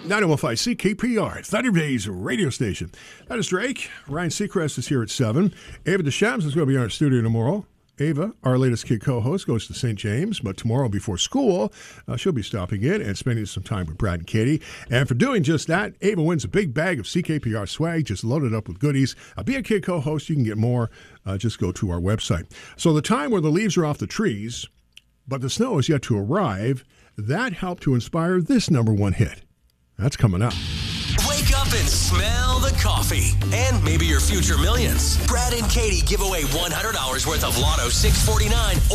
915 CKPR, Thunder Bay's radio station. That is Drake. Ryan Seacrest is here at 7. Ava DeShams is going to be in our studio tomorrow. Ava, our latest kid co-host, goes to St. James, but tomorrow before school, she'll be stopping in and spending some time with Brad and Katie. And for doing just that, Ava wins a big bag of CKPR swag, just loaded up with goodies. Be a kid co-host. You can get more. Just go to our website. So the time where the leaves are off the trees, but the snow is yet to arrive, that helped to inspire this number one hit. That's coming up. Wake up and smell the coffee. And maybe your future millions. Brad and Katie give away $100 worth of Lotto 649